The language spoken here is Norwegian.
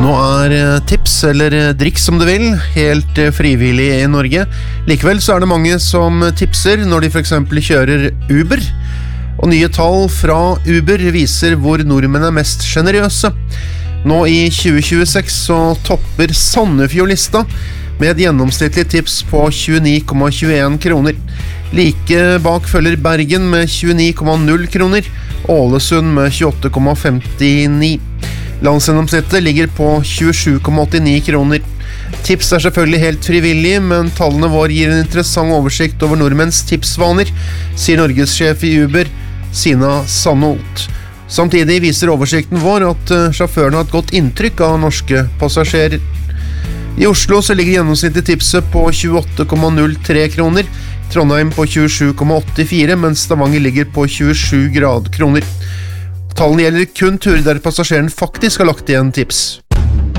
Nå tips, eller drikk som du vil, helt frivillig i Norge. Likevel så det mange som tipser når de for eksempel kjører Uber. Og nye tall fra Uber viser hvor nordmenn mest generøse. Nå i 2026 så topper Sandefjord-lista med et gjennomsnittlig tips på 29,21 kroner. Like bak følger Bergen med 29,0 kroner, Ålesund med 28,59. Landsgjennomsnittet ligger på 27,89 kroner. Tips selvfølgelig helt frivillig, men tallene våre gir en interessant oversikt over nordmenns tipsvaner, sier Norgessjef i Uber, Sina Sandholt. Samtidig viser oversikten vår at sjåførene har et godt inntrykk av norske passasjerer. I Oslo så ligger gjennomsnittlig tipset på 28,03 kroner, Trondheim på 27,84, mens Stavanger ligger på 27 kroner. Tallene gjelder kun turer der passasjeren faktisk har lagt igjen tips.